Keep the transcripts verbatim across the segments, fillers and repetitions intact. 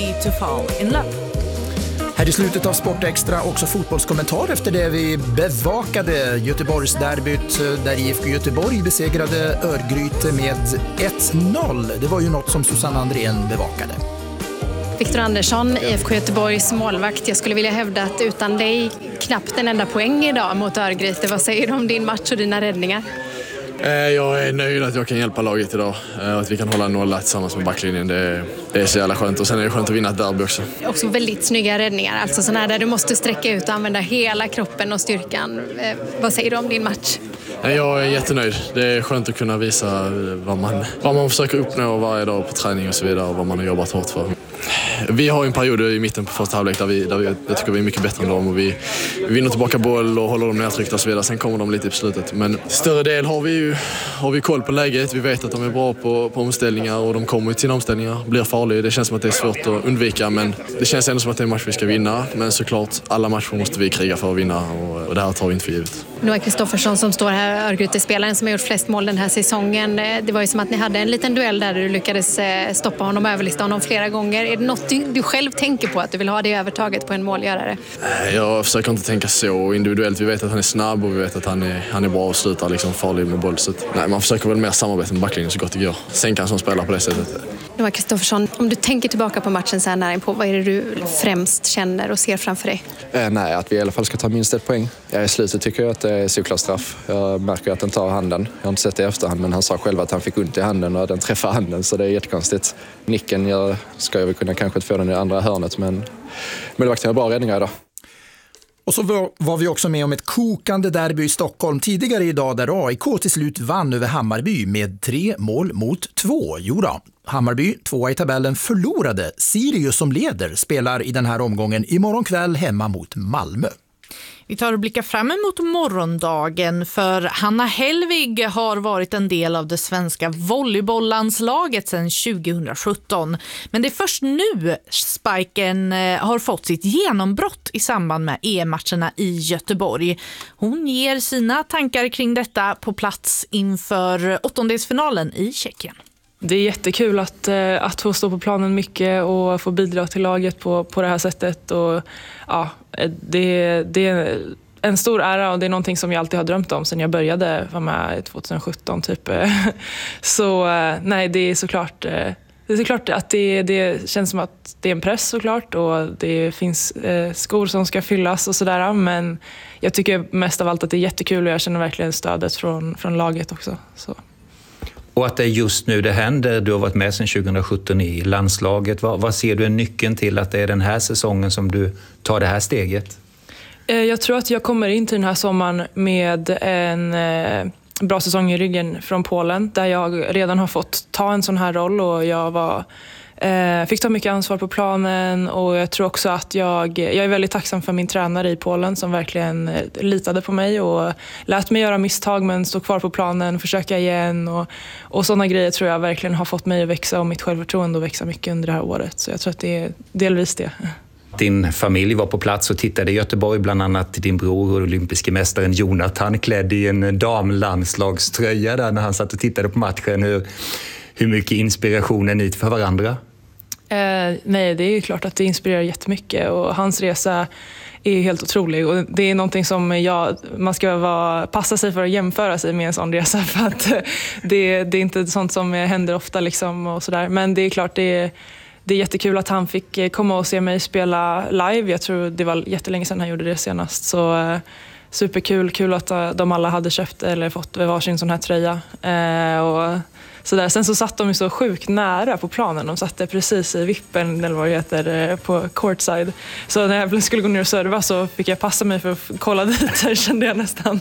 To fall in love. Här i slutet av Sport Extra också fotbollskommentar efter det vi bevakade Göteborgs derbyt där I F K Göteborg besegrade Örgryte med ett noll. Det var ju något som Susanne Andrén bevakade. Victor Andersson, I F K Göteborgs målvakt. Jag skulle vilja hävda att utan dig knappt en enda poäng idag mot Örgryte. Vad säger du om din match och dina räddningar? Jag är nöjd att jag kan hjälpa laget idag. Att vi kan hålla nolla tillsammans med backlinjen. Det är, det är så jävla skönt. Och sen är det skönt att vinna ett derby också. Också väldigt snygga räddningar. Alltså sådana här där du måste sträcka ut och använda hela kroppen och styrkan. Vad säger du om din match? Jag är jättenöjd. Det är skönt att kunna visa vad man, vad man försöker uppnå varje dag på träning och så vidare. Och vad man har jobbat hårt för. Vi har en period i mitten på första halvlek där vi, där vi jag tycker vi är mycket bättre än dem. Och vi, vi vinner tillbaka boll och håller dem nedtryckta och så vidare. Sen kommer de lite på slutet. Men större del har vi ju har vi koll på läget. Vi vet att de är bra på, på omställningar och de kommer till omställningar. Blir farliga. Det känns som att det är svårt att undvika. Men det känns ändå som att det är en match vi ska vinna. Men såklart, alla matcher måste vi kriga för att vinna. Och, och det här tar vi inte för givet. Noah Kristoffersson som står här, Örgryte-spelaren som har gjort flest mål den här säsongen. Det var ju som att ni hade en liten duell där du lyckades stoppa honom och överlista honom flera gånger. Är det något du, du själv tänker på, att du vill ha det övertaget på en målgörare? Jag försöker inte tänka så individuellt. Vi vet att han är snabb och vi vet att han är, han är bra och slutar liksom farlig med boll. Så nej, man försöker väl mer samarbeta med backlinjen så gott det går. Sen kan som spelar på det sättet. Noah Kristoffersson, om du tänker tillbaka på matchen så här nära på, vad är det du främst känner och ser framför dig? Eh, nej, att vi i alla fall ska ta minst ett poäng. Ja, i slutet tycker jag att det är såklart straff. Jag märker att den tar handen. Jag har inte sett det i efterhand, men han sa själv att han fick ont i handen och den träffar handen, så det är jättekonstigt. Nicken jag ska jag väl kunna kanske få den i andra hörnet, men målvakten har bra räddningar idag. Och så var vi också med om ett kokande derby i Stockholm tidigare idag där A I K till slut vann över Hammarby med tre mål mot två. Jo då, Hammarby, tvåa i tabellen, förlorade. Sirius som leder spelar i den här omgången imorgon kväll hemma mot Malmö. Vi tar och blickar fram emot morgondagen, för Hanna Hellvig har varit en del av det svenska volleybollandslaget sedan tjugohundrasjutton. Men det är först nu Spiken har fått sitt genombrott i samband med E M-matcherna i Göteborg. Hon ger sina tankar kring detta på plats inför åttondelsfinalen i Tjeckien. Det är jättekul att, att få stå på planen mycket och få bidra till laget på, på det här sättet. Och, ja, det, det är en stor ära och det är någonting som jag alltid har drömt om sedan jag började vara med tjugosjutton. Typ. Så nej, det är såklart, det är såklart att det, det känns som att det är en press såklart och det finns skor som ska fyllas och sådär. Men jag tycker mest av allt att det är jättekul och jag känner verkligen stödet från, från laget också. Så. Och att det är just nu det händer. Du har varit med sedan tjugosjutton i landslaget. Vad, vad ser du är nyckeln till att det är den här säsongen som du tar det här steget? Jag tror att jag kommer in till den här sommaren med en bra säsong i ryggen från Polen. Där jag redan har fått ta en sån här roll och jag var... Eh, fick ta mycket ansvar på planen och jag tror också att jag, jag är väldigt tacksam för min tränare i Polen som verkligen eh, litade på mig och lät mig göra misstag men stå kvar på planen, försöka igen och, och sådana grejer tror jag verkligen har fått mig att växa och mitt självförtroende att växa mycket under det här året. Så jag tror att det är delvis det. Din familj var på plats och tittade i Göteborg, bland annat din bror och olympiske mästaren Jonathan klädd i en damlandslagströja där när han satt och tittade på matchen. Hur, hur mycket inspiration är ni för varandra? Eh, nej, det är ju klart att det inspirerar jättemycket och hans resa är helt otrolig och det är någonting som jag, man ska vara, passa sig för att jämföra sig med en sån resa för att det, det är inte sånt som händer ofta liksom och sådär. Men det är klart det är, det är jättekul att han fick komma och se mig spela live. Jag tror det var jättelänge sedan han gjorde det senast, så eh, superkul, kul att de alla hade köpt eller fått varsin sån här tröja eh, och så där. Sen så satt de ju så sjukt nära på planen. De satt precis i vippen eller vad det heter på courtside. Så när jag skulle gå ner och serva så fick jag passa mig för att kolla dit. Där kände jag nästan.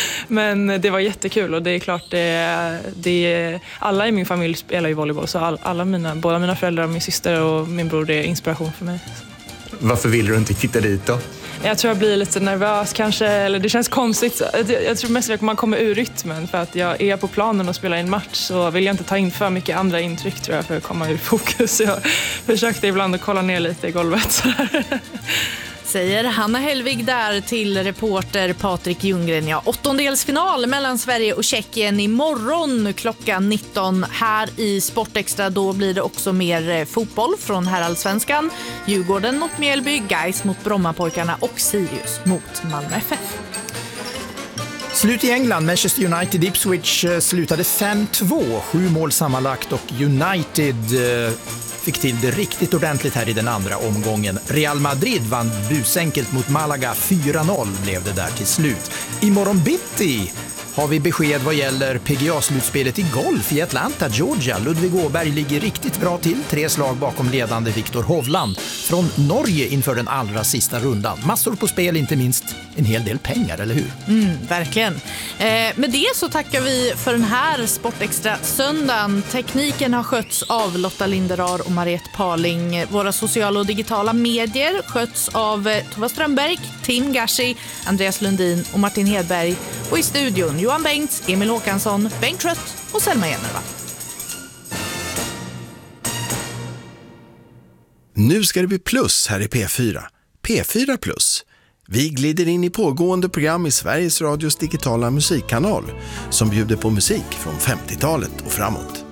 Men det var jättekul och det är klart det, det alla i min familj spelar ju volleyboll så all, alla mina, båda mina föräldrar, min syster och min bror, det är inspiration för mig. Varför vill du inte titta dit då? Jag tror jag blir lite nervös kanske, eller det känns konstigt. Jag tror mest att man kommer ur rytmen för att jag är på planen och spelar en match så vill jag inte ta in för mycket andra intryck tror jag för att komma ur fokus. Jag försökte ibland att kolla ner lite i golvet. Säger Hanna Hellvig där till reporter Patrik Ljunggren. Ja, åttondelsfinal mellan Sverige och Tjeckien imorgon klockan nitton här i Sportextra. Då blir det också mer fotboll från herrallsvenskan. Djurgården mot Mjällby, Gais mot Brommapojkarna och Sirius mot Malmö F F. Slut i England. Manchester United Ipswich slutade fem två, sju mål sammanlagt, och United eh, fick till det riktigt ordentligt här i den andra omgången. Real Madrid vann busenkelt mot Malaga, fyra noll blev det där till slut. Imorgon bitti har vi besked vad gäller P G A-slutspelet i golf i Atlanta, Georgia. Ludvig Åberg ligger riktigt bra till, tre slag bakom ledande Viktor Hovland från Norge inför den allra sista rundan. Massor på spel, inte minst en hel del pengar, eller hur? Mm, verkligen. Eh, med det så tackar vi för den här Sportextra söndagen. Tekniken har skötts av Lotta Linderar och Mariette Parling. Våra sociala och digitala medier sköts av eh, Tova Strömberg, Tim Gashi, Andreas Lundin och Martin Hedberg. Och i studion Johan Bengts, Emil Håkansson, Bengt Trött och Selma Generva. Nu ska det bli plus här i P fyra. P fyra plus. Vi glider in i pågående program i Sveriges Radios digitala musikkanal som bjuder på musik från femtiotalet och framåt.